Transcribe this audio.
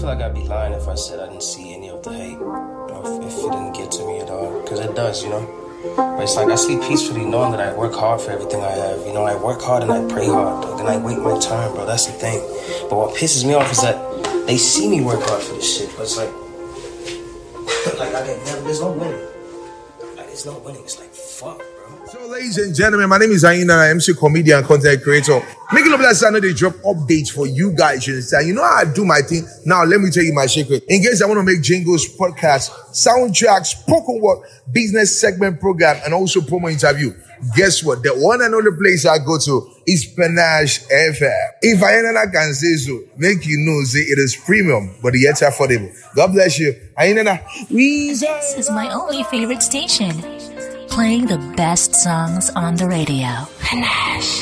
feel like I'd be lying if I said I didn't see any of the hate, or if it didn't get to me at all, because it does, you know. But it's like I sleep peacefully knowing that I work hard for everything I have. You know, I work hard and I pray hard, dog, and I wait my time, bro. That's the thing. But what pisses me off is that they see me work hard for this shit, but it's like there's no winning. Like, there's no winning. It's like, fuck, bro. So, ladies and gentlemen, my name is Aina, MC comedian, content creator. Making up that channel, they drop updates for you guys. You understand? You know how I do my thing. Now, let me tell you my secret. In case I want to make jingles, podcasts, soundtracks, spoken word, business segment program, and also promo interview, guess what? The one and only place I go to is Panache FM. If I can say so, make you know, say it is premium, but yet affordable. God bless you. This is my only favorite station, playing the best songs on the radio. Panache.